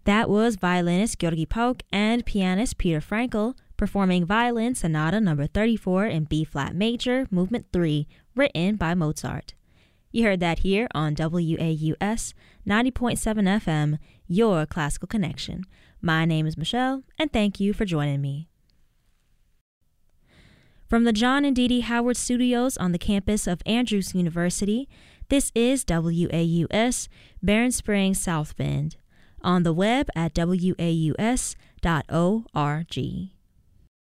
That was violinist Georgi Pauk and pianist Peter Frankel performing Violin Sonata No. 34 in B-flat major, Movement 3, written by Mozart. You heard that here on WAUS 90.7 FM, your classical connection. My name is Michelle, and thank you for joining me. From the John and Dee Dee Howard Studios on the campus of Andrews University, this is WAUS, Barron Springs, South Bend. On the web at waus.org.